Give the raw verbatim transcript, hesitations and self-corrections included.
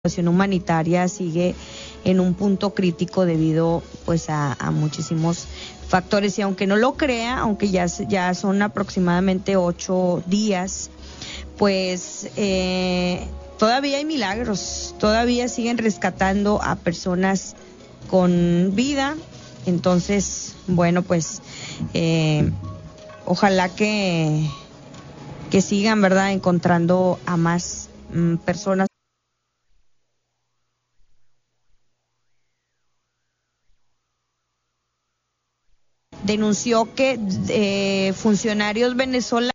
situación humanitaria sigue en un punto crítico debido pues a, a muchísimos factores, y aunque no lo crea, aunque ya, ya son aproximadamente ocho días, pues eh, todavía hay milagros, todavía siguen rescatando a personas con vida. Entonces, bueno, pues eh, ojalá que, que sigan, ¿verdad?, encontrando a más mm, personas. Denunció que eh, funcionarios venezolanos